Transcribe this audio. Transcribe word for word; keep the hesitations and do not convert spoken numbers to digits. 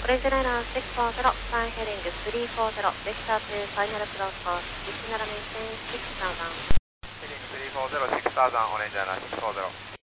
オレンジライナーろくよんゼロ、ファインヘディングさんよんゼロ、ベクターとファイナルクロスコース、いちななメインテンろくさんゼロ。 ヘディングさんよんゼロ、ろくさんゼロ、オレンジライナーろくよんゼロ。